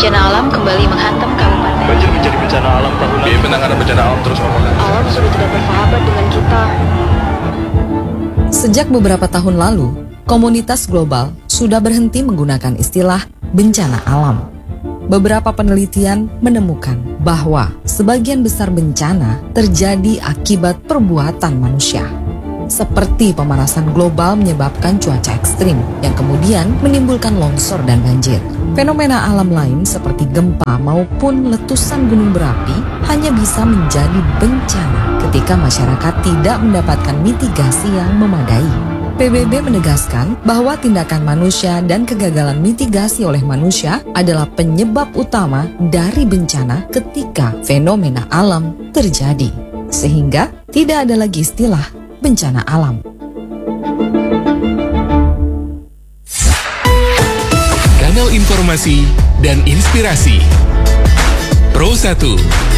Bencana alam kembali menghantam kabupaten. Banjir menjadi bencana alam tahun lalu. Penanganan bencana alam terus ngomongkan. Alam sudah tidak bersahabat dengan kita. Sejak beberapa tahun lalu, komunitas global sudah berhenti menggunakan istilah bencana alam. Beberapa penelitian menemukan bahwa sebagian besar bencana terjadi akibat perbuatan manusia. Seperti pemanasan global menyebabkan cuaca ekstrim yang kemudian menimbulkan longsor dan banjir. Fenomena alam lain seperti gempa maupun letusan gunung berapi hanya bisa menjadi bencana ketika masyarakat tidak mendapatkan mitigasi yang memadai. PBB menegaskan bahwa tindakan manusia dan kegagalan mitigasi oleh manusia adalah penyebab utama dari bencana ketika fenomena alam terjadi. Sehingga tidak ada lagi istilah bencana alam. Kanal informasi dan inspirasi Pro 1